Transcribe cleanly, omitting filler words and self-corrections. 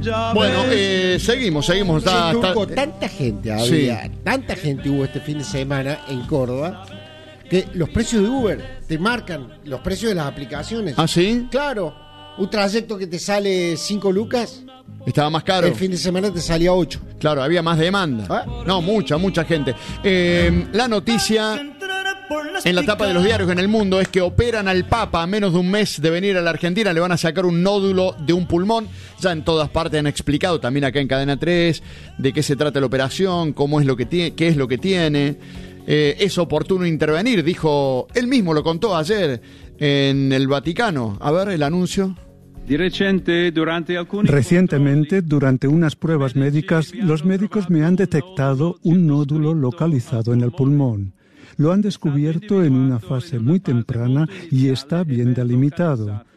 Bueno, seguimos. Turco, tanta gente había, tanta gente hubo este fin de semana en Córdoba, que los precios de Uber te marcan los precios de las aplicaciones. ¿Ah, sí? Claro, un trayecto que te sale 5 lucas, estaba más caro. el fin de semana te salía 8. Claro, había más demanda. No, mucha gente. La noticia en la tapa de los diarios en el mundo es que operan al Papa a menos de un mes de venir a la Argentina. Le van a sacar un nódulo de un pulmón. Ya en todas partes han explicado, también acá en Cadena 3, de qué se trata la operación, qué es lo que tiene. Es oportuno intervenir, dijo, él mismo lo contó ayer en el Vaticano. A ver el anuncio. Recientemente, durante unas pruebas médicas, los médicos me han detectado un nódulo localizado en el pulmón. Lo han descubierto en una fase muy temprana y está bien delimitado.